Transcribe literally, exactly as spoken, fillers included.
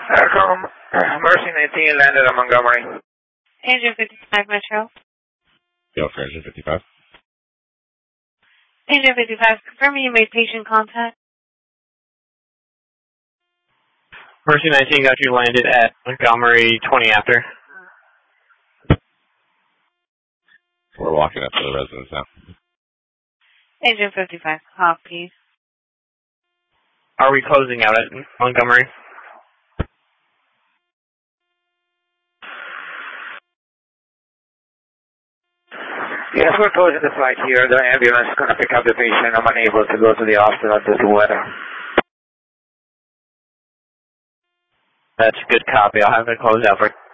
Welcome. Mercy nineteen landed at Montgomery. Engine fifty-five, Metro. Go for engine fifty-five. Engine fifty-five, confirming you made patient contact. Mercy nineteen got you landed at Montgomery twenty after. We're walking up to the residence now. Engine fifty-five, copy. Are we closing out at Montgomery? Yes, we're closing the flight here. The ambulance is going to pick up the patient. I'm unable to go to the hospital due to weather. That's a good copy. I'll have it closed out for